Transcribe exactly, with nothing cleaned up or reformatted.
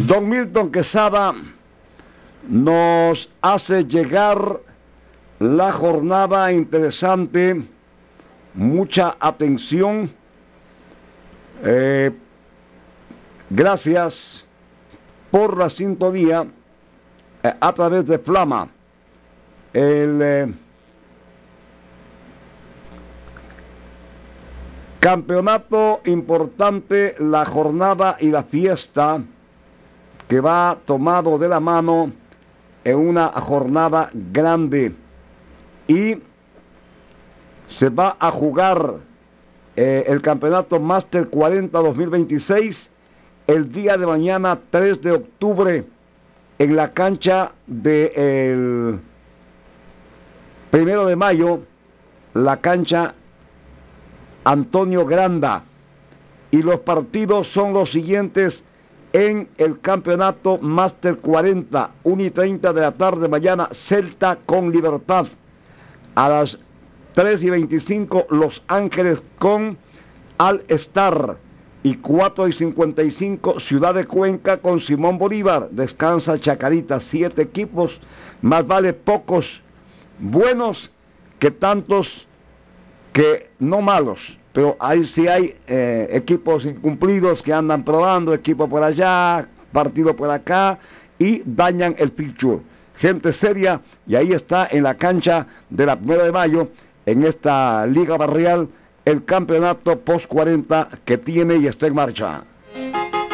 Don Milton Quesada nos hace llegar la jornada interesante, mucha atención. Eh, gracias por la sintonía eh, a través de Flama. El eh, campeonato importante, la jornada y la fiesta que va tomado de la mano en una jornada grande, y se va a jugar eh, el campeonato Máster cuarenta dos mil veintiséis el día de mañana, tres de octubre, en la cancha del primero de mayo, la cancha Antonio Granda. Y los partidos son los siguientes en el campeonato Máster cuarenta: una y treinta de la tarde mañana, Celta con Libertad. A las tres y veinticinco, Los Ángeles con Al Star. Y cuatro y cincuenta y cinco, Ciudad de Cuenca con Simón Bolívar. Descansa Chacarita. Siete equipos, más vale pocos buenos que tantos que no malos. Pero ahí sí hay eh, equipos incumplidos que andan probando, equipo por allá, partido por acá, y dañan el picture. Gente seria, y ahí está en la cancha de la primera de mayo, en esta Liga Barrial, el campeonato post cuarenta que tiene y está en marcha.